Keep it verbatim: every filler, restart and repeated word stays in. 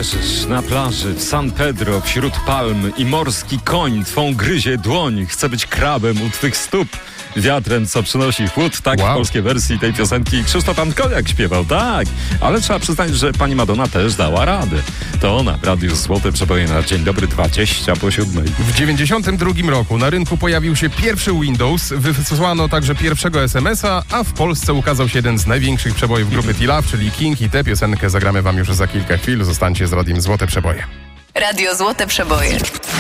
Leżysz na plaży w San Pedro wśród palm i morski koń twą gryzie dłoń. Chce być krabem u twych stóp. Wiatrem, co przynosi chłód. Tak wow. W polskiej wersji tej piosenki Krzysztof Antkowiak śpiewał, tak. Ale trzeba przyznać, że pani Madonna też dała radę. To ona w Radiu Złote Przeboje na Dzień Dobry dwadzieścia po siódmej. W dziewięćdziesiątym drugim roku na rynku pojawił się pierwszy Windows, wysłano także pierwszego es em es a, a w Polsce ukazał się jeden z największych przebojów grupy T-Love, czyli King, i tę piosenkę zagramy wam już za kilka chwil. Zostańcie z Radiem Złote Przeboje. Radio Złote Przeboje.